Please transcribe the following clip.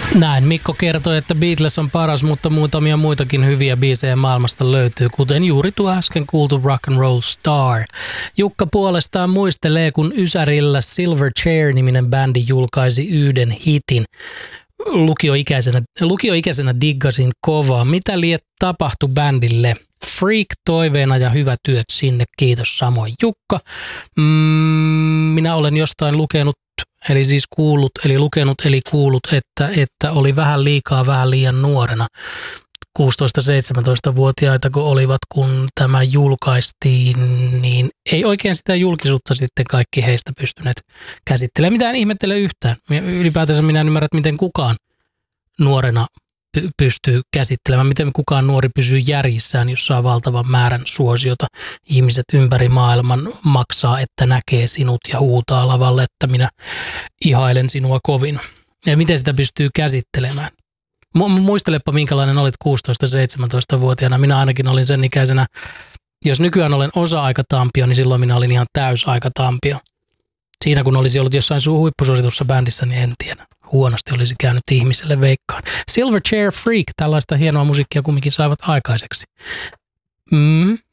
Näin Mikko kertoi, että Beatles on paras, mutta muutamia muitakin hyviä biisejä maailmasta löytyy, kuten juuri tuo äsken kuultu Rock and Roll Star. Jukka puolestaan muistelee, kun Ysärillä Silverchair-niminen bändi julkaisi yhden hitin. Lukioikäisenä diggasin kovaa. Mitä liet tapahtui bändille? Freak toiveena ja hyvät työt sinne. Kiitos samoin Jukka. Minä olen jostain lukenut, eli siis kuullut, että oli vähän liikaa, vähän liian nuorena. 16-17-vuotiaita kun olivat, kun tämä julkaistiin, niin ei oikein sitä julkisuutta sitten kaikki heistä pystyneet käsittelemään. Mitä en ihmettele yhtään. Ylipäätänsä minä en ymmärrä, että miten kukaan nuorena pystyy käsittelemään, miten kukaan nuori pysyy järjissään, jos saa valtavan määrän suosiota. Ihmiset ympäri maailman maksaa, että näkee sinut ja huutaa lavalle, että minä ihailen sinua kovin. Ja miten sitä pystyy käsittelemään? Muistelepa, minkälainen olit 16-17-vuotiaana. Minä ainakin olin sen ikäisenä. Jos nykyään olen osa-aikatampio, niin silloin minä olin ihan täysaikatampio. Siinä kun olisi ollut jossain huippusuositussa bändissä, niin en tiedä. Huonosti olisi käynyt ihmiselle veikkaan. Silverchair Freak, tällaista hienoa musiikkia kumminkin saivat aikaiseksi.